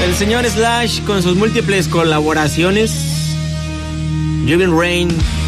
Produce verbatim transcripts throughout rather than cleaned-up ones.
el señor Slash con sus múltiples colaboraciones. Jürgen Rein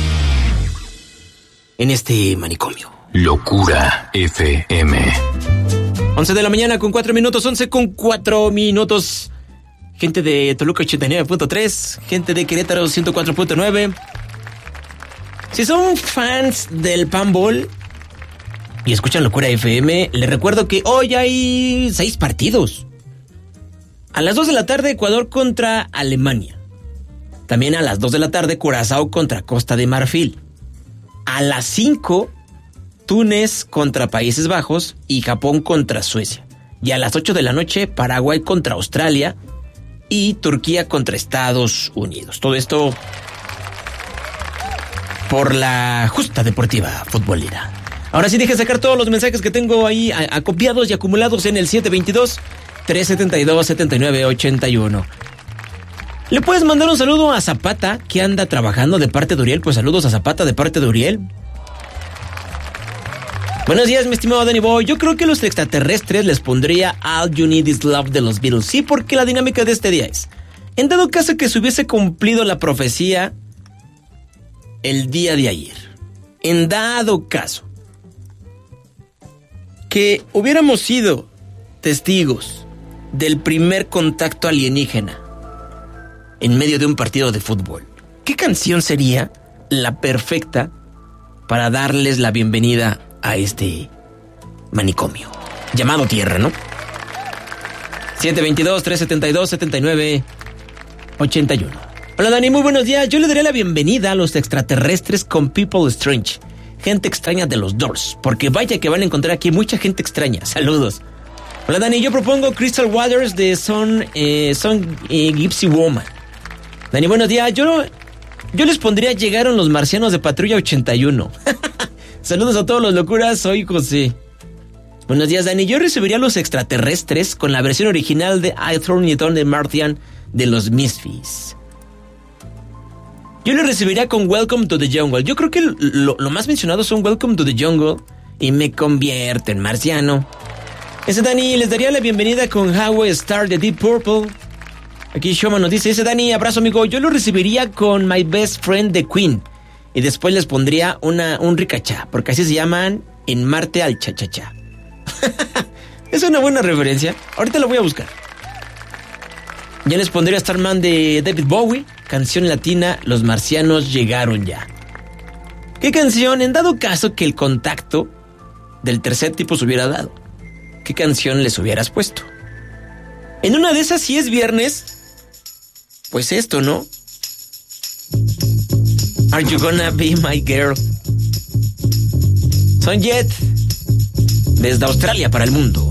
en este manicomio. Locura F M. once de la mañana con cuatro minutos, once con cuatro minutos. Gente de Toluca ochenta y nueve punto tres, gente de Querétaro ciento cuatro punto nueve. Si son fans del Panball y escuchan Locura F M, les recuerdo que hoy hay seis partidos. A las dos de la tarde, Ecuador contra Alemania. También a las dos de la tarde, Curazao contra Costa de Marfil. A las cinco, Túnez contra Países Bajos y Japón contra Suecia. Y a las ocho de la noche, Paraguay contra Australia y Turquía contra Estados Unidos. Todo esto por la justa deportiva futbolera. Ahora sí, deje sacar todos los mensajes que tengo ahí acopiados y acumulados en el siete veintidós, trescientos setenta y dos, setenta y nueve ochenta y uno. ¿Le puedes mandar un saludo a Zapata, que anda trabajando de parte de Uriel? Pues saludos a Zapata de parte de Uriel. Buenos días, mi estimado Danny Boy. Yo creo que los extraterrestres les pondría All You Need Is Love de los Beatles. Sí, porque la dinámica de este día es: en dado caso que se hubiese cumplido la profecía el día de ayer, en dado caso que hubiéramos sido testigos del primer contacto alienígena en medio de un partido de fútbol, ¿qué canción sería la perfecta para darles la bienvenida a este manicomio llamado Tierra, no? siete veintidós, trescientos setenta y dos, setenta y nueve ochenta y uno. Hola Dani, muy buenos días. Yo le daré la bienvenida a los extraterrestres con People Strange, gente extraña de los Doors, porque vaya que van a encontrar aquí mucha gente extraña. Saludos. Hola Dani, yo propongo Crystal Waters de Son, eh, Son eh, Gypsy Woman. Dani, buenos días. Yo, yo les pondría Llegaron los Marcianos de Patrulla ochenta y uno. Saludos a todos los locuras, soy José. Buenos días, Dani. Yo recibiría a los extraterrestres con la versión original de I Throw It on the Martian de los Misfits. Yo le recibiría con Welcome to the Jungle. Yo creo que lo, lo más mencionado son Welcome to the Jungle y Me Convierto en Marciano. Ese Dani, les daría la bienvenida con How Star de Deep Purple. Aquí Shoma nos dice, ese Dani, abrazo amigo. Yo lo recibiría con My Best Friend de Queen. Y después les pondría una, un ricachá, porque así se llaman en Marte al cha-cha-cha. Es una buena referencia. Ahorita lo voy a buscar. Ya les pondría Starman de David Bowie, canción latina, Los Marcianos Llegaron Ya. ¿Qué canción, en dado caso que el contacto del tercer tipo se hubiera dado? ¿Qué canción les hubieras puesto? En una de esas, si es viernes, pues esto, ¿no? Are You Gonna Be My Girl? Son Jet, desde Australia para el mundo.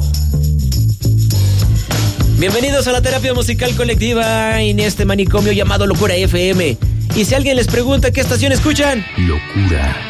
Bienvenidos a la terapia musical colectiva en este manicomio llamado Locura F M. Y si alguien les pregunta qué estación escuchan, Locura